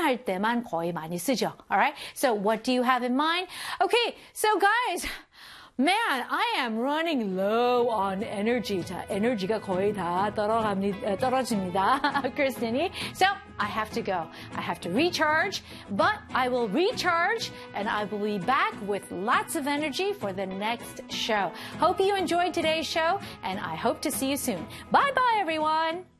운동할 때만 거의 많이 쓰죠. Alright? So what do you have in mind? Okay, so guys, man, I am running low on energy. 자, 에너지가 거의 다 떨어집니다. Kristen이. So I have to go. I have to recharge, but I will recharge and I will be back with lots of energy for the next show. Hope you enjoyed today's show and I hope to see you soon. Bye-bye, everyone.